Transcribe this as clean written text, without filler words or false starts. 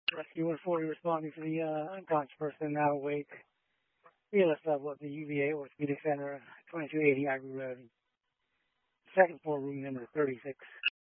Rescue 140 responding to the unconscious person now awake. BLS level at the UVA Orthopedic Center, 2280 Ivory Road. Second floor, room number 36.